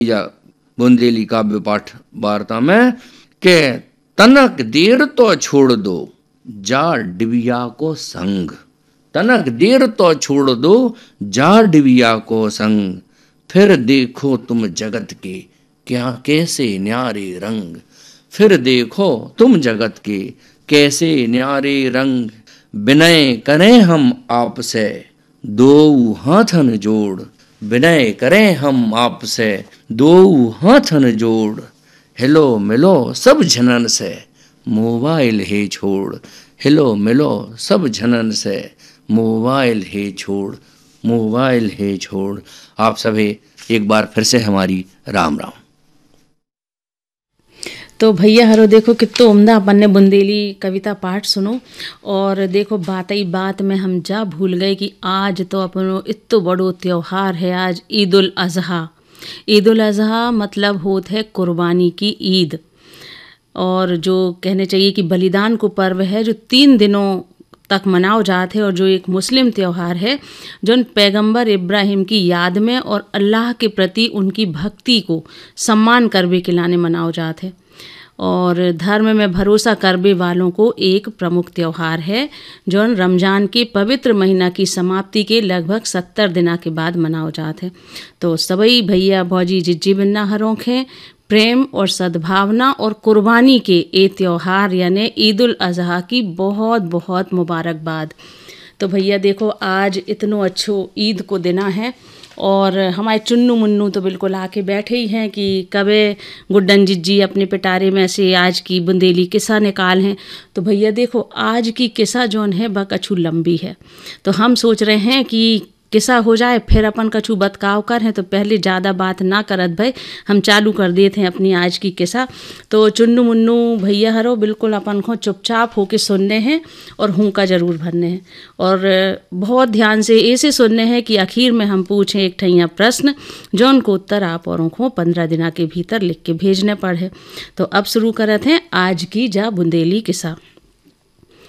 या बुंदेली काव्य पाठ वार्ता में के तनक देर तो छोड़ दो जा डिबिया को संग, तनक देर तो छोड़ दो जा डिबिया को संग, फिर देखो तुम जगत के क्या कैसे न्यारे रंग, फिर देखो तुम जगत के कैसे न्यारे रंग, विनय करें हम आपसे दो हाथन जोड़, विनय करें हम आपसे दो हाथन जोड़, हिलो मिलो सब झनन से मोबाइल है छोड़, हिलो मिलो सब झनन से मोबाइल है छोड़, मोबाइल है छोड़। आप सभी एक बार फिर से हमारी राम राम। तो भैया हरो देखो कितो उम्दा अपन ने बुंदेली कविता पाठ सुनो, और देखो बात ही बात में हम जा भूल गए कि आज तो अपनो इत्तो बड़ो त्योहार है आज ईद उल अज़हा। ईद उल अज़हा मतलब होत है कुर्बानी की ईद, और जो कहने चाहिए कि बलिदान को पर्व है जो 3 दिनों तक मनाओ जाते हैं, और जो एक मुस्लिम त्यौहार है जो पैगंबर इब्राहिम की याद में और अल्लाह के प्रति उनकी भक्ति को सम्मान करबे के लाने मनाओ जाते हैं, और धर्म में भरोसा करबे वालों को एक प्रमुख त्यौहार है जो रमज़ान के पवित्र महीना की समाप्ति के लगभग 70 दिना के बाद मनाओ जाते हैं। तो सभी भैया भौजी जिज्जी बिन्ना हरोंखे प्रेम और सद्भावना और कुर्बानी के ये त्यौहार यानी ईद उल अज़हा की बहुत बहुत मुबारकबाद। तो भैया देखो आज इतनो अच्छो ईद को दिना है, और हमारे चुन्नू मुन्नू तो बिल्कुल आके बैठे ही हैं कि कबे गुड्डन जिज्जी अपने पिटारे में से आज की बुंदेली किस्सा निकाल हैं। तो भैया देखो आज की किस्सा जौन है वह कछु लंबी है, तो हम सोच रहे हैं कि किस्सा हो जाए फिर अपन कछु बतकाव कर हैं, तो पहले ज़्यादा बात ना करत भाई हम चालू कर देते हैं अपनी आज की किस्सा। तो चुन्नू मुन्नू भैया हरो बिल्कुल अपन को चुपचाप होके सुनने हैं और हूँ का ज़रूर भरने हैं, और बहुत ध्यान से ऐसे सुनने हैं कि आखिर में हम पूछें एक ठैया प्रश्न जो उनको उत्तर आप औरों को 15 दिना के भीतर लिख के भेजने पड़े। तो अब शुरू करते हैं आज की जा बुंदेली किस्सा।